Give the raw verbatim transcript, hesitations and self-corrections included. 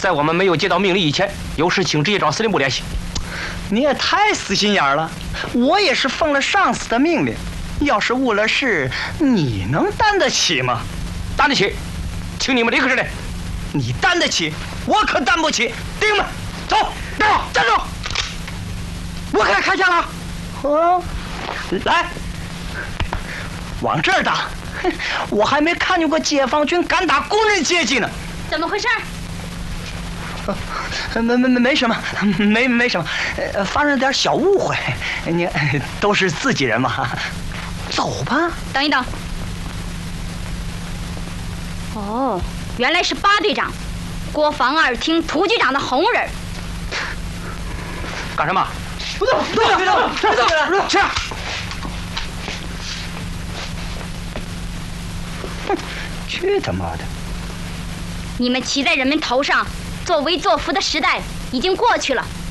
在我们没有接到命令以前，有事请直接找司令部联系。 你也太死心眼儿了，我也是奉了上司的命令，要是误了事，你能担得起吗？ 担得起，请你们立刻指令。 你担得起，我可担不起。弟兄们，走，站住，站住！我可开枪了。哦，来，往这儿打。我还没看见过解放军敢打工人阶级呢。 怎么回事？ 没没没没什么，没没什么，呃，发生点小误会。你都是自己人嘛，走吧。 等一等。哦，原来是八队长，国防二厅涂局长的红人。 干什么？ 不动，不动，别动，别动，别动，去！哼，去他妈的！ 你们骑在人们头上作威作福的时代已经过去了。